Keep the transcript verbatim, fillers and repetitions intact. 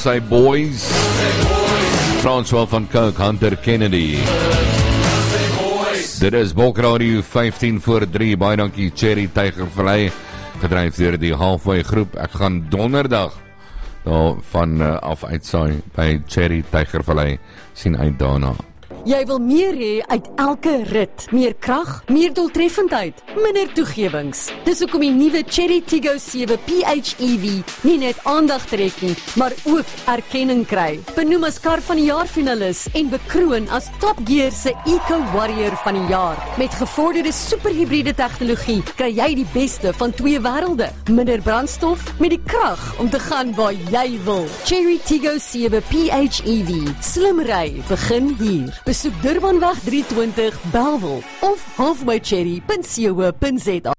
sy boys, François van Cooke, Hunter Kennedy. Dit is Bokradio vyftien voor drie, baie dankie Cherry Tygervallei, gedryf deur die Halfway groep. Ek gaan donderdag daar van uh, af uitsaai by Cherry Tygervallei, sien uit daarna. Jy wil meer hê uit elke rit, meer krag, meer doeltreffendheid, minder toegewings. Dis hoekom die nuwe Chery Tiggo sewe P H E V nie net aandag trek nie, maar ook erkenning kry. Benoem as kar van die jaar finalis en bekroon as Top Gear se Eco Warrior van die jaar. Met gevorderde superhybride tegnologie kry jy die beste van twee wêrelde. Minder brandstof met die krag om te gaan waar jy wil. Chery Tiggo sewe P H E V. Slim ry begin hier. Besoek Durbanweg drie twintig Bellville of halfway cherry punt co punt za.